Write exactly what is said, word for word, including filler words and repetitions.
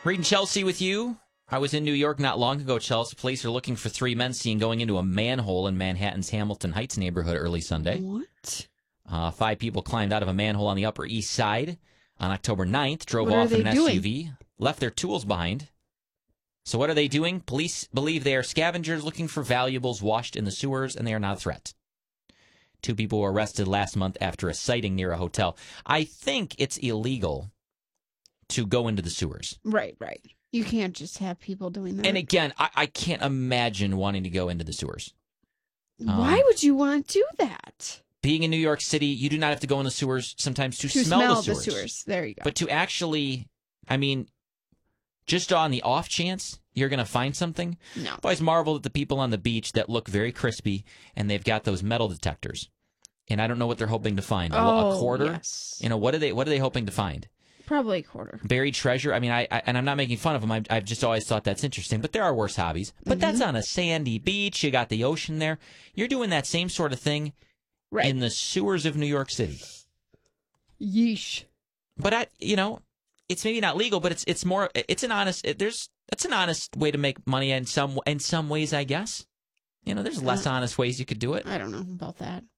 Reading Chelsea with you. I was in New York not long ago, Chelsea. Police are looking for three men seen going into a manhole in Manhattan's Hamilton Heights neighborhood early Sunday. What? Uh, five people climbed out of a manhole on the Upper East Side on October ninth, drove What are off in they an doing? S U V, left their tools behind. So what are they doing? Police believe they are scavengers looking for valuables washed in the sewers, and they are not a threat. Two people were arrested last month after a sighting near a hotel. I think it's illegal to go into the sewers. Right, right. You can't just have people doing that. And again, I, I can't imagine wanting to go into the sewers. Why um, would you want to do that? Being in New York City, you do not have to go in the sewers sometimes to, To smell, smell the, sewers. the sewers. There you go. But to actually, I mean, just on the off chance you're going to find something. No. I've always marveled at the people on the beach that look very crispy, and they've got those metal detectors. And I don't know what they're hoping to find. A, oh, a quarter? Yes. You know, what are they What are they hoping to find? Probably a quarter. Buried treasure? I mean, I, I and I'm not making fun of them. I've, I've just always thought that's interesting. But there are worse hobbies. But Mm-hmm. that's on a sandy beach. You got the ocean there. You're doing that same sort of thing Right. in the sewers of New York City. Yeesh. But I, you know, it's maybe not legal, but it's it's more. It's an honest. It, there's that's an honest way to make money in some in some ways, I guess. You know, there's less Uh, honest ways you could do it. I don't know about that.